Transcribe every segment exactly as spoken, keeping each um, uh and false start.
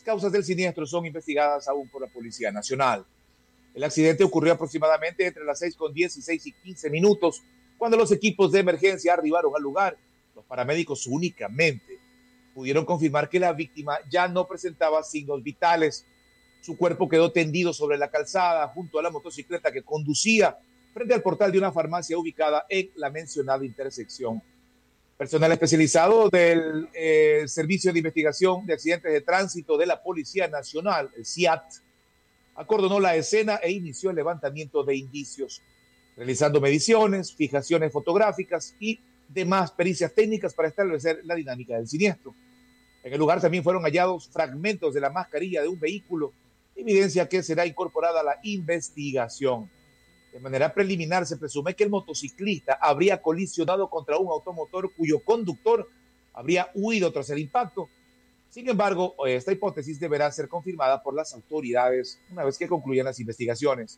causas del siniestro son investigadas aún por la Policía Nacional. El accidente ocurrió aproximadamente entre las seis con diez y seis y quince minutos, cuando los equipos de emergencia arribaron al lugar. Los paramédicos únicamente pudieron confirmar que la víctima ya no presentaba signos vitales. Su cuerpo quedó tendido sobre la calzada junto a la motocicleta que conducía frente al portal de una farmacia ubicada en la mencionada intersección. Personal especializado del eh, Servicio de Investigación de Accidentes de Tránsito de la Policía Nacional, el C I A T, acordonó la escena e inició el levantamiento de indicios, realizando mediciones, fijaciones fotográficas y demás pericias técnicas para establecer la dinámica del siniestro. En el lugar también fueron hallados fragmentos de la mascarilla de un vehículo, evidencia que será incorporada a la investigación. De manera preliminar, se presume que el motociclista habría colisionado contra un automotor cuyo conductor habría huido tras el impacto. Sin embargo, esta hipótesis deberá ser confirmada por las autoridades una vez que concluyan las investigaciones.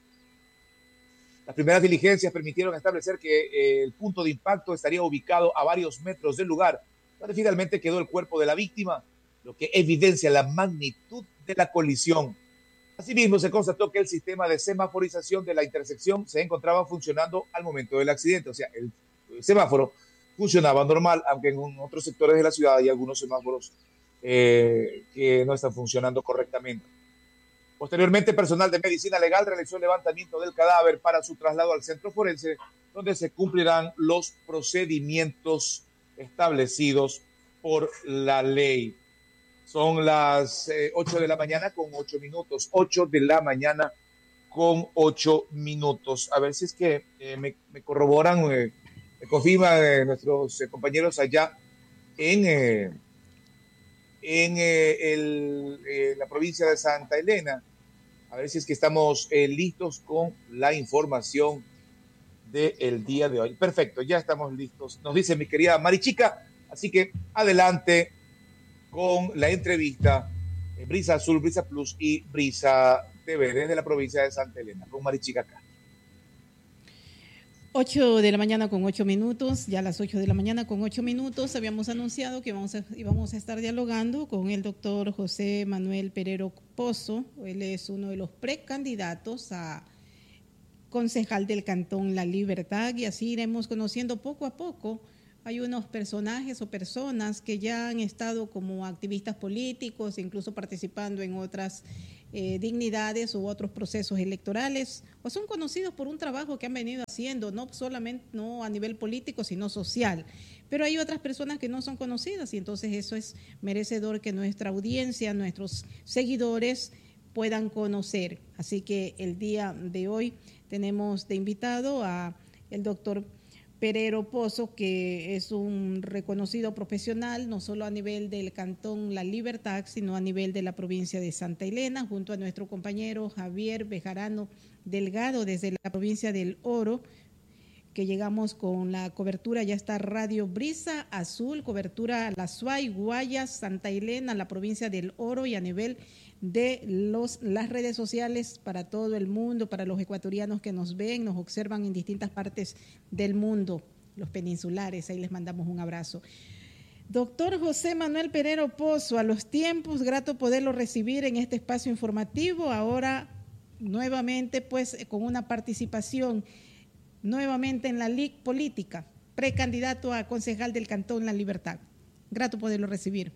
Las primeras diligencias permitieron establecer que eh, el punto de impacto estaría ubicado a varios metros del lugar, donde finalmente quedó el cuerpo de la víctima, lo que evidencia la magnitud de la colisión. Asimismo, se constató que el sistema de semaforización de la intersección se encontraba funcionando al momento del accidente. O sea, el semáforo funcionaba normal, aunque en otros sectores de la ciudad hay algunos semáforos eh, que no están funcionando correctamente. Posteriormente, personal de medicina legal realizó el levantamiento del cadáver para su traslado al centro forense, donde se cumplirán los procedimientos establecidos por la ley. Son las eh, ocho de la mañana con ocho minutos. ocho de la mañana con ocho minutos. A ver si es que eh, me, me corroboran, eh, me confirman eh, nuestros eh, compañeros allá en, eh, en eh, el, eh, la provincia de Santa Elena. A ver si es que estamos eh, listos con la información del día de hoy. Perfecto, ya estamos listos. Nos dice mi querida Marichica. Así que adelante con la entrevista eh, Brisa Azul, Brisa Plus y Brisa T V desde la provincia de Santa Elena, con Marichica acá. ocho de la mañana con ocho minutos, ya a las ocho de la mañana con ocho minutos habíamos anunciado que vamos a, íbamos a estar dialogando con el doctor José Manuel Perero Pozo. Él es uno de los precandidatos a concejal del Cantón La Libertad, y así iremos conociendo poco a poco. Hay unos personajes o personas que ya han estado como activistas políticos, incluso participando en otras eh, dignidades u otros procesos electorales, o son conocidos por un trabajo que han venido haciendo, no solamente no a nivel político, sino social. Pero hay otras personas que no son conocidas, y entonces eso es merecedor que nuestra audiencia, nuestros seguidores puedan conocer. Así que el día de hoy tenemos de invitado a el doctor Perero Pozo, que es un reconocido profesional, no solo a nivel del Cantón La Libertad, sino a nivel de la provincia de Santa Elena, junto a nuestro compañero Javier Bejarano Delgado desde la provincia del Oro, que llegamos con la cobertura. Ya está Radio Brisa Azul, cobertura a La Suay, Guayas, Santa Elena, la provincia del Oro, y a nivel de los, las redes sociales para todo el mundo, para los ecuatorianos que nos ven, nos observan en distintas partes del mundo, los peninsulares, ahí les mandamos un abrazo. Doctor José Manuel Perero Pozo, a los tiempos, grato poderlo recibir en este espacio informativo, ahora nuevamente pues con una participación nuevamente en la Liga Política, precandidato a concejal del Cantón La Libertad. Grato poderlo recibir.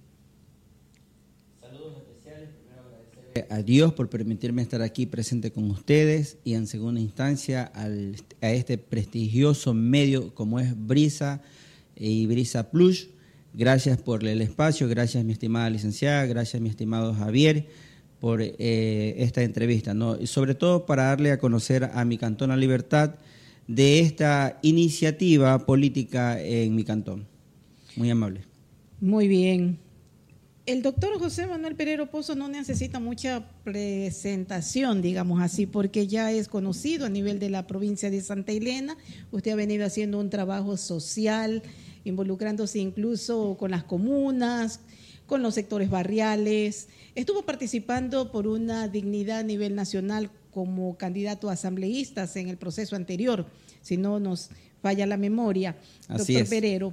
Saludos especiales. Primero agradecer a Dios por permitirme estar aquí presente con ustedes, y en segunda instancia al, a este prestigioso medio como es Brisa y Brisa Plus. Gracias por el espacio, gracias mi estimada licenciada, gracias mi estimado Javier por eh, esta entrevista, ¿no? Y sobre todo para darle a conocer a mi Cantón La Libertad de esta iniciativa política en mi cantón. Muy amable. Muy bien. El doctor José Manuel Perero Pozo no necesita mucha presentación, digamos así, porque ya es conocido a nivel de la provincia de Santa Elena. Usted ha venido haciendo un trabajo social, involucrándose incluso con las comunas, con los sectores barriales. Estuvo participando por una dignidad a nivel nacional como candidato a asambleístas en el proceso anterior, si no nos falla la memoria. Así Doctor es. Perero,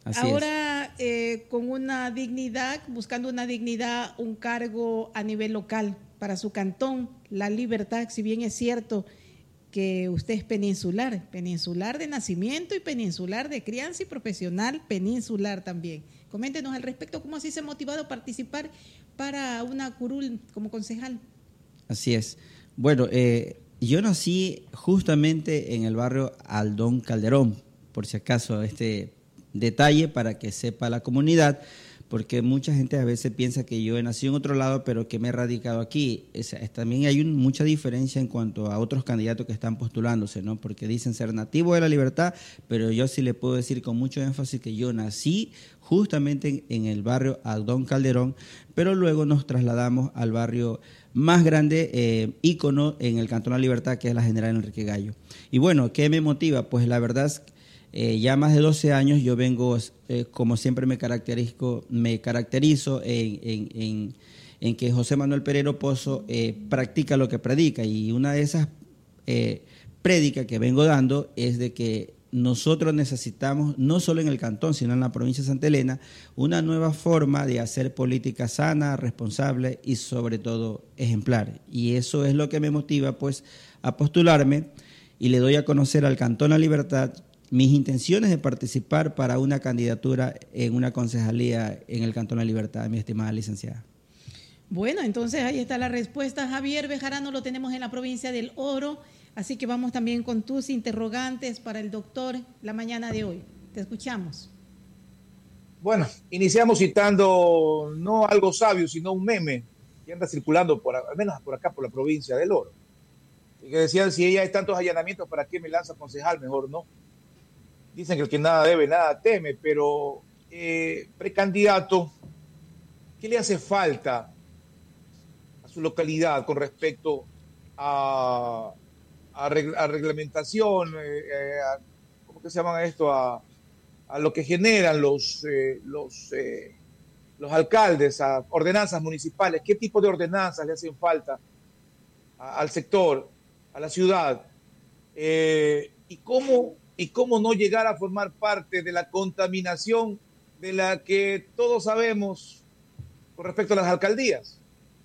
Así Ahora, eh, con una dignidad, buscando una dignidad, un cargo a nivel local para su cantón, La Libertad, si bien es cierto que usted es peninsular, peninsular de nacimiento y peninsular de crianza y profesional peninsular también. Coméntenos al respecto, ¿cómo así se ha motivado a participar para una curul como concejal? Así es. Bueno, eh, yo nací justamente en el barrio Aldón Calderón, por si acaso este detalle para que sepa la comunidad, porque mucha gente a veces piensa que yo he nacido en otro lado, pero que me he radicado aquí. Es, es, también hay un, mucha diferencia en cuanto a otros candidatos que están postulándose, ¿no? Porque dicen ser nativo de La Libertad, pero yo sí le puedo decir con mucho énfasis que yo nací justamente en, en el barrio Aldón Calderón, pero luego nos trasladamos al barrio más grande, eh, ícono en el Cantón La Libertad, que es la General Enrique Gallo. Y bueno, ¿qué me motiva? Pues la verdad es que Eh, ya más de doce años yo vengo, eh, como siempre me caracterizo, me caracterizo en, en, en, en que José Manuel Perero Pozo eh, practica lo que predica, y una de esas eh, prédicas que vengo dando es de que nosotros necesitamos, no solo en el cantón, sino en la provincia de Santa Elena, una nueva forma de hacer política sana, responsable y sobre todo ejemplar. Y eso es lo que me motiva pues a postularme, y le doy a conocer al Cantón La Libertad mis intenciones de participar para una candidatura en una concejalía en el Cantón La Libertad, mi estimada licenciada. Bueno, entonces ahí está la respuesta. Javier Bejarano lo tenemos en la provincia del Oro, así que vamos también con tus interrogantes para el doctor la mañana de hoy. Te escuchamos. Bueno, iniciamos citando no algo sabio, sino un meme que anda circulando, por, al menos por acá, por la provincia del Oro. Y que decían, si ella hay tantos allanamientos, ¿para qué me lanza concejal? Mejor no. Dicen que el que nada debe, nada teme, pero eh, precandidato, ¿qué le hace falta a su localidad con respecto a, a, regl a reglamentación, eh, a, ¿cómo que se llama esto? A, a lo que generan los, eh, los, eh, los alcaldes, a ordenanzas municipales? ¿Qué tipo de ordenanzas le hacen falta a, al sector, a la ciudad? Eh, ¿Y cómo... y cómo no llegar a formar parte de la contaminación de la que todos sabemos con respecto a las alcaldías?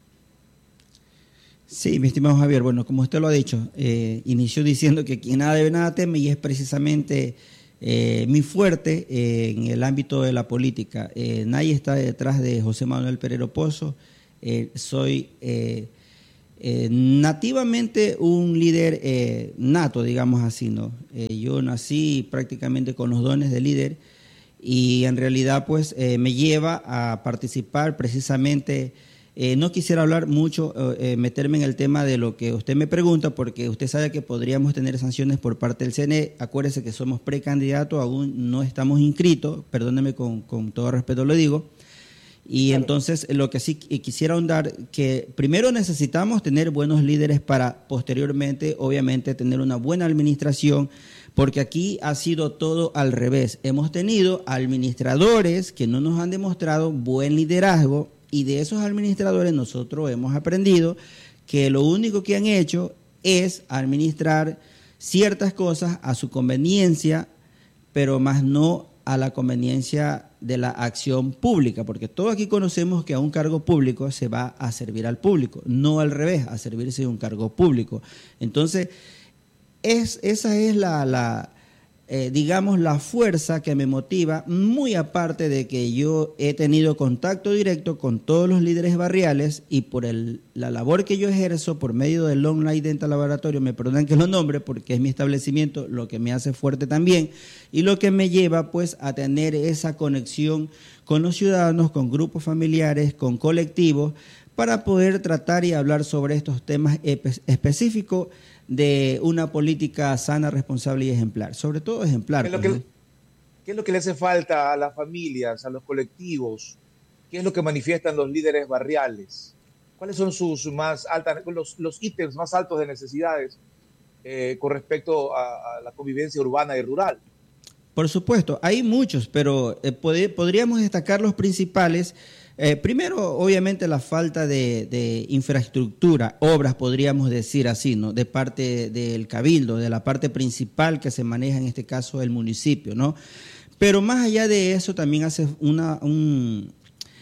Sí, mi estimado Javier, bueno, como usted lo ha dicho, eh, inició diciendo que quien nada debe, nada teme, y es precisamente eh, mi fuerte eh, en el ámbito de la política. Eh, nadie está detrás de José Manuel Perero Pozo. Eh, soy... Eh, Eh, nativamente un líder eh, nato, digamos así, ¿no? Eh, yo nací prácticamente con los dones de líder, y en realidad pues eh, me lleva a participar precisamente, eh, no quisiera hablar mucho, eh, meterme en el tema de lo que usted me pregunta, porque usted sabe que podríamos tener sanciones por parte del C N E. Acuérdese que somos precandidatos, aún no estamos inscritos, perdóneme, con, con todo respeto lo digo. Y claro, entonces lo que sí quisiera ahondar, que primero necesitamos tener buenos líderes para posteriormente, obviamente, tener una buena administración, porque aquí ha sido todo al revés. Hemos tenido administradores que no nos han demostrado buen liderazgo, y de esos administradores nosotros hemos aprendido que lo único que han hecho es administrar ciertas cosas a su conveniencia, pero más no a la conveniencia de la acción pública, porque todos aquí conocemos que a un cargo público se va a servir al público, no al revés, a servirse de un cargo público. Entonces, es, esa es la, la eh, digamos, la fuerza que me motiva, muy aparte de que yo he tenido contacto directo con todos los líderes barriales, y por el, la labor que yo ejerzo por medio del Long Life Dental Laboratorio, me perdonan que lo nombre porque es mi establecimiento, lo que me hace fuerte también, y lo que me lleva pues a tener esa conexión con los ciudadanos, con grupos familiares, con colectivos, para poder tratar y hablar sobre estos temas específicos de una política sana, responsable y ejemplar, sobre todo ejemplar. ¿Qué es, lo que, ¿Qué es lo que le hace falta a las familias, a los colectivos? ¿Qué es lo que manifiestan los líderes barriales? ¿Cuáles son sus más altas, los, los ítems más altos de necesidades eh, con respecto a, a la convivencia urbana y rural? Por supuesto, hay muchos, pero eh, pod- podríamos destacar los principales. Eh, primero, obviamente, la falta de, de infraestructura, obras, podríamos decir así, ¿no? De parte del cabildo, de la parte principal que se maneja en este caso el municipio, ¿no? Pero más allá de eso, también hace una, un,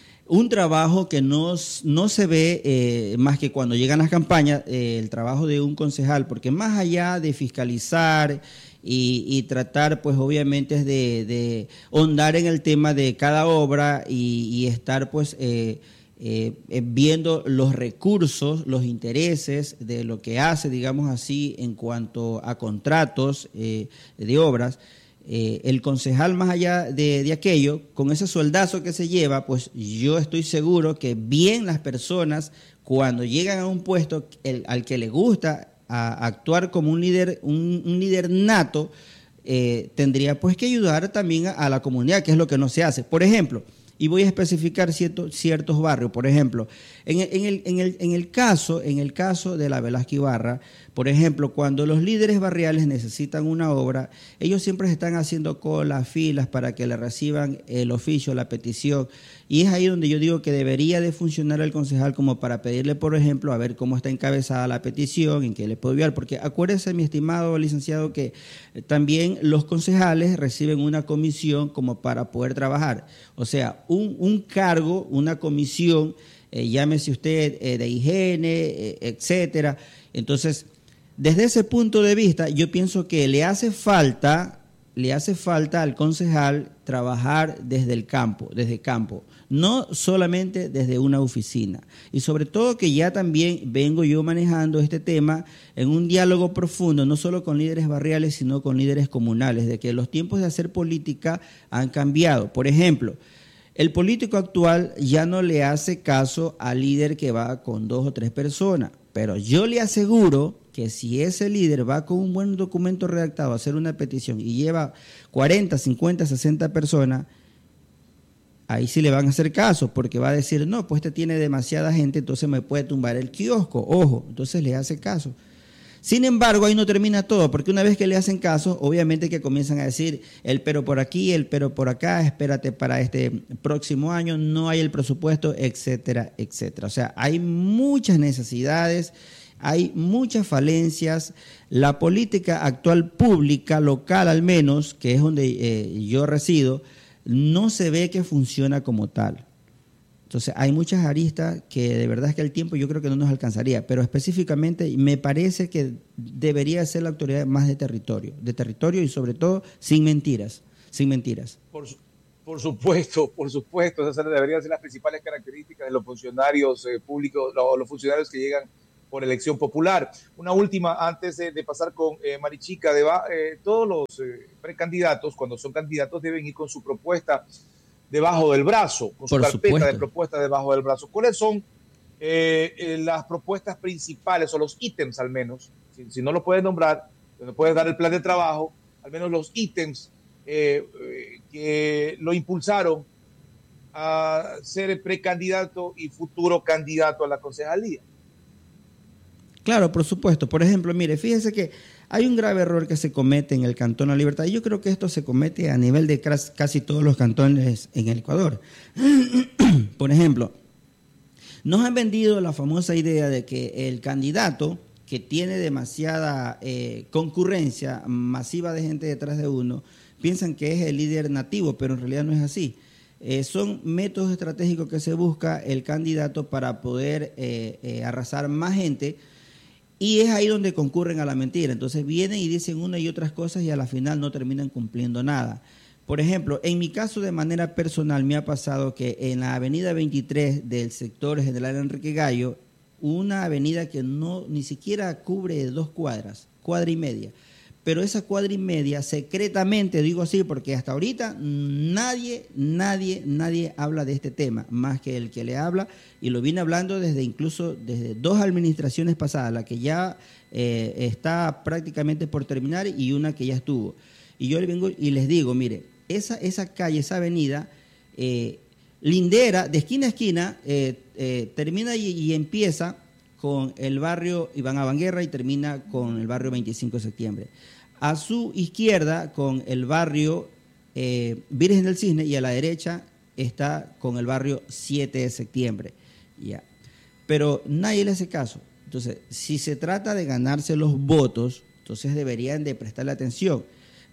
un trabajo que no, no se ve eh, más que cuando llegan las campañas, eh, el trabajo de un concejal, porque más allá de fiscalizar y, y tratar, pues obviamente, de, de ahondar en el tema de cada obra y, y estar, pues, eh, eh, viendo los recursos, los intereses de lo que hace, digamos así, en cuanto a contratos eh, de obras. Eh, el concejal, más allá de, de aquello, con ese sueldazo que se lleva, pues yo estoy seguro que bien las personas, cuando llegan a un puesto el, al que le gusta a, a actuar como un líder, un, un líder nato, eh, tendría pues que ayudar también a, a la comunidad, que es lo que no se hace. Por ejemplo, y voy a especificar cierto, ciertos barrios. Por ejemplo, en el, en, el, en, el, en, el caso, en el caso de la Velázquez Ibarra, por ejemplo, cuando los líderes barriales necesitan una obra, ellos siempre están haciendo colas, filas para que le reciban el oficio, la petición. Y es ahí donde yo digo que debería de funcionar el concejal como para pedirle, por ejemplo, a ver cómo está encabezada la petición, en qué le puedo ayudar. Porque acuérdese, mi estimado licenciado, que también los concejales reciben una comisión como para poder trabajar. O sea, un, un cargo, una comisión, eh, llámese usted eh, de higiene, eh, etcétera. Entonces, desde ese punto de vista, yo pienso que le hace falta, le hace falta al concejal trabajar desde el campo, desde campo, no solamente desde una oficina. Y sobre todo que ya también vengo yo manejando este tema en un diálogo profundo, no solo con líderes barriales, sino con líderes comunales, de que los tiempos de hacer política han cambiado. Por ejemplo, el político actual ya no le hace caso al líder que va con dos o tres personas, pero yo le aseguro que si ese líder va con un buen documento redactado a hacer una petición y lleva cuarenta, cincuenta, sesenta personas, ahí sí le van a hacer caso, porque va a decir, no, pues este tiene demasiada gente, entonces me puede tumbar el kiosco, ojo, entonces le hace caso. Sin embargo, ahí no termina todo, porque una vez que le hacen caso, obviamente que comienzan a decir el pero por aquí, el pero por acá, espérate para este próximo año, no hay el presupuesto, etcétera, etcétera. O sea, hay muchas necesidades, hay muchas falencias. La política actual pública, local al menos, que es donde eh, yo resido, no se ve que funciona como tal. Entonces, hay muchas aristas que de verdad es que el tiempo yo creo que no nos alcanzaría, pero específicamente me parece que debería ser la autoridad más de territorio, de territorio y sobre todo sin mentiras, sin mentiras. Por, por supuesto, por supuesto, esas deberían ser las principales características de los funcionarios eh, públicos, los, los funcionarios que llegan por elección popular. Una última, antes de, de pasar con eh, Marichica, de, eh, todos los eh, precandidatos, cuando son candidatos, deben ir con su propuesta debajo del brazo, con su Por carpeta supuesto. de propuestas debajo del brazo. ¿Cuáles son eh, eh, las propuestas principales o los ítems al menos? Si, si no lo puedes nombrar, no puedes dar el plan de trabajo, al menos los ítems eh, eh, que lo impulsaron a ser precandidato y futuro candidato a la concejalía. Claro, por supuesto. Por ejemplo, mire, fíjese que hay un grave error que se comete en el Cantón La Libertad y yo creo que esto se comete a nivel de casi todos los cantones en el Ecuador. Por ejemplo, nos han vendido la famosa idea de que el candidato que tiene demasiada eh, concurrencia masiva de gente detrás de uno, piensan que es el líder nativo, pero en realidad no es así. Eh, son métodos estratégicos que se busca el candidato para poder eh, eh, arrasar más gente. Y es ahí donde concurren a la mentira. Entonces vienen y dicen una y otras cosas y a la final no terminan cumpliendo nada. Por ejemplo, en mi caso de manera personal me ha pasado que en la avenida veintitrés del sector General Enrique Gallo, una avenida que no ni siquiera cubre dos cuadras, cuadra y media. Pero esa cuadra y media, secretamente, digo así, porque hasta ahorita nadie, nadie, nadie habla de este tema, más que el que le habla, y lo viene hablando desde incluso desde dos administraciones pasadas, la que ya eh, está prácticamente por terminar y una que ya estuvo. Y yo le vengo y les digo, mire, esa, esa calle, esa avenida, eh, lindera, de esquina a esquina, eh, eh, termina y, y empieza con el barrio Iván Abanguerra y termina con el barrio veinticinco de septiembre. A su izquierda con el barrio eh, Virgen del Cisne y a la derecha está con el barrio siete de septiembre. Ya. Pero nadie le hace caso. Entonces, si se trata de ganarse los votos, entonces deberían de prestarle atención.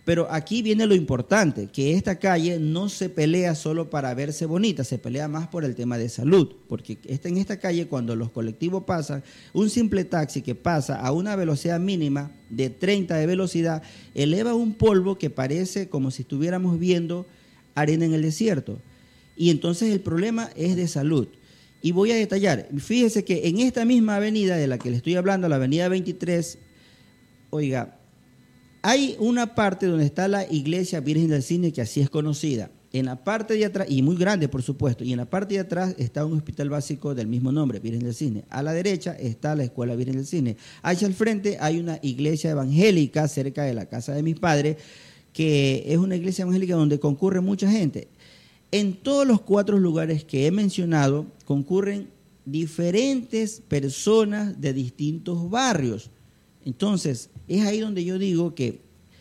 Pero aquí viene lo importante, que esta calle no se pelea solo para verse bonita, se pelea más por el tema de salud, porque esta, en esta calle cuando los colectivos pasan, un simple taxi que pasa a una velocidad mínima de treinta de velocidad, eleva un polvo que parece como si estuviéramos viendo arena en el desierto. Y entonces el problema es de salud. Y voy a detallar, fíjese que en esta misma avenida de la que le estoy hablando, la avenida veintitrés, oiga, hay una parte donde está la iglesia Virgen del Cisne, que así es conocida. En la parte de atrás, y muy grande por supuesto, y en la parte de atrás está un hospital básico del mismo nombre, Virgen del Cisne. A la derecha está la escuela Virgen del Cisne. Hacia el frente hay una iglesia evangélica cerca de la casa de mis padres, que es una iglesia evangélica donde concurre mucha gente. En todos los cuatro lugares que he mencionado concurren diferentes personas de distintos barrios. Entonces, es ahí donde yo digo que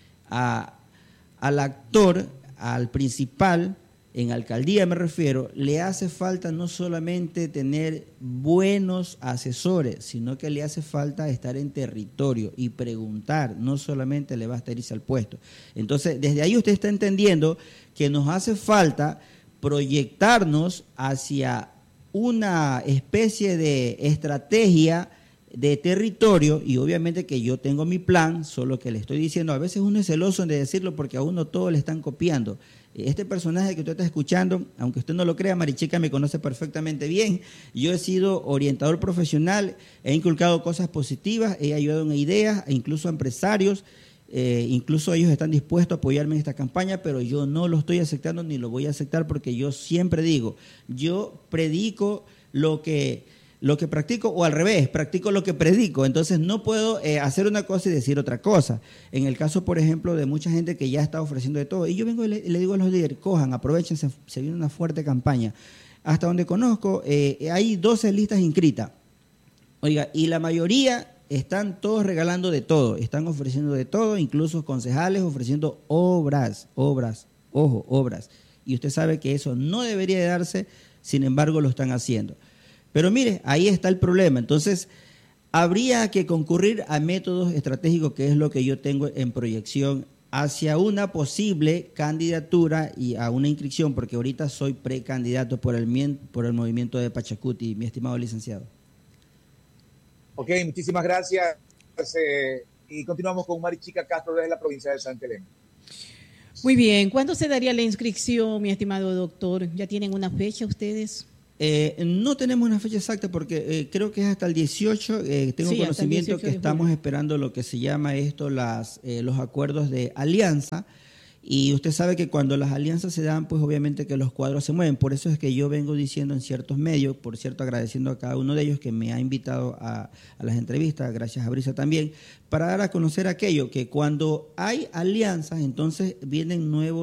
a, al actor, al principal, en alcaldía me refiero, le hace falta no solamente tener buenos asesores, sino que le hace falta estar en territorio y preguntar, no solamente le basta irse al puesto. Entonces, desde ahí usted está entendiendo que nos hace falta proyectarnos hacia una especie de estrategia de territorio, y obviamente que yo tengo mi plan, solo que le estoy diciendo, a veces uno es celoso de decirlo porque a uno todo le están copiando. Este personaje que usted está escuchando, aunque usted no lo crea, Marichica me conoce perfectamente bien. Yo he sido orientador profesional, he inculcado cosas positivas, he ayudado en ideas, incluso a empresarios, eh, incluso ellos están dispuestos a apoyarme en esta campaña, pero yo no lo estoy aceptando ni lo voy a aceptar porque yo siempre digo, yo predico lo que... lo que practico, o al revés, practico lo que predico. Entonces no puedo eh, hacer una cosa y decir otra cosa. En el caso, por ejemplo, de mucha gente que ya está ofreciendo de todo, y yo vengo y le, le digo a los líderes, cojan, aprovechen, se, se viene una fuerte campaña. Hasta donde conozco, eh, hay doce listas inscritas. Oiga, y la mayoría están todos regalando de todo, están ofreciendo de todo, incluso concejales ofreciendo obras, obras, ojo, obras. Y usted sabe que eso no debería de darse, sin embargo lo están haciendo. Pero mire, ahí está el problema. Entonces, habría que concurrir a métodos estratégicos, que es lo que yo tengo en proyección, hacia una posible candidatura y a una inscripción, porque ahorita soy precandidato por el, por el movimiento de Pachacuti, mi estimado licenciado. Ok, muchísimas gracias. Eh, y continuamos con Marichica Castro desde la provincia de Santa Elena. Muy bien, ¿cuándo se daría la inscripción, mi estimado doctor? ¿Ya tienen una fecha ustedes? Eh, no tenemos una fecha exacta porque eh, creo que es hasta el dieciocho. Eh, tengo sí, conocimiento que estamos esperando lo que se llama esto, las, eh, los acuerdos de alianza. Y usted sabe que cuando las alianzas se dan, pues obviamente que los cuadros se mueven. Por eso es que yo vengo diciendo en ciertos medios, por cierto, agradeciendo a cada uno de ellos que me ha invitado a, a las entrevistas, gracias a Brisa también, para dar a conocer aquello, que cuando hay alianzas, entonces vienen nuevos